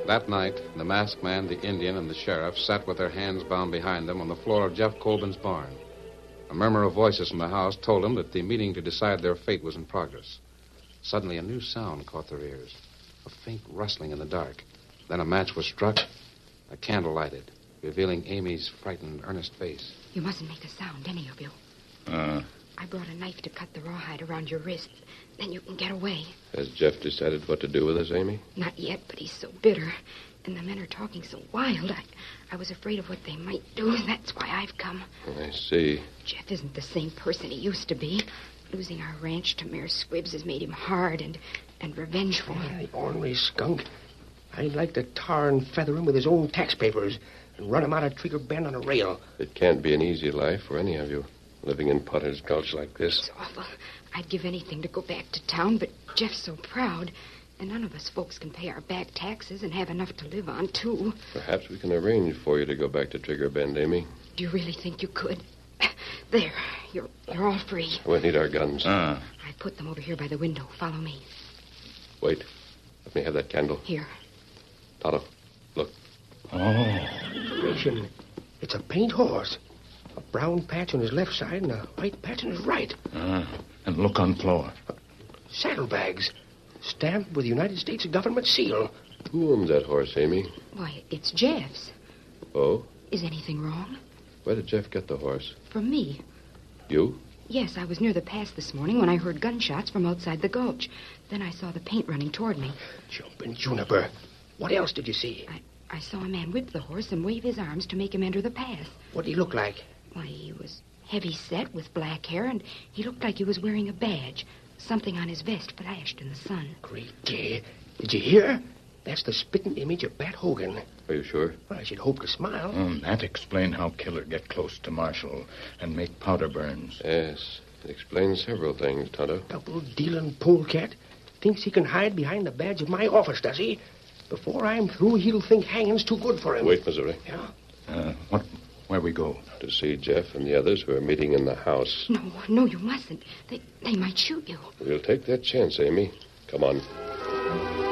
That night, the masked man, the Indian, and the sheriff sat with their hands bound behind them on the floor of Jeff Colbin's barn. A murmur of voices from the house told them that the meeting to decide their fate was in progress. Suddenly, a new sound caught their ears. A faint rustling in the dark. Then a match was struck, a candle lighted, revealing Amy's frightened, earnest face. You mustn't make a sound, any of you. I brought a knife to cut the rawhide around your wrist. Then you can get away. Has Jeff decided what to do with us, Amy? Not yet, but he's so bitter. And the men are talking so wild. I was afraid of what they might do. That's why I've come. I see. Jeff isn't the same person he used to be. Losing our ranch to Mayor Squibbs has made him hard and revengeful. The ornery skunk. I'd like to tar and feather him with his own tax papers and run him out of Trigger Bend on a rail. It can't be an easy life for any of you, living in Potter's Gulch like this. It's awful. I'd give anything to go back to town, but Jeff's so proud. And none of us folks can pay our back taxes and have enough to live on, too. Perhaps we can arrange for you to go back to Trigger Bend, Amy. Do you really think you could? There, you're all free. We'll need our guns. I put them over here by the window. Follow me. Wait. Let me have that candle. Here. Tonto, look. Grayson, it's a paint horse. A brown patch on his left side and a white patch on his right. And look on floor. Saddlebags. Stamped with the United States government seal. Who owns that horse, Amy? Why, it's Jeff's. Oh? Is anything wrong? Where did Jeff get the horse? From me. You? Yes, I was near the pass this morning when I heard gunshots from outside the gulch. Then I saw the paint running toward me. Jumping juniper. What else did you see? I saw a man whip the horse and wave his arms to make him enter the pass. What did he look like? Why, he was heavy set with black hair, and he looked like he was wearing a badge. Something on his vest flashed in the sun. Great day. Did you hear? That's the spitting image of Bat Hogan. Are you sure? Well, I should hope to smile. That explain how killer get close to Marshall and make powder burns. Yes. It explains several things, Tonto. Double-dealing polecat. Thinks he can hide behind the badge of my office, does he? Before I'm through, he'll think hanging's too good for him. Wait, Missouri. Yeah? Where we go? To see Jeff and the others who are meeting in the house. No, you mustn't. They might shoot you. We'll take that chance, Amy. Come on.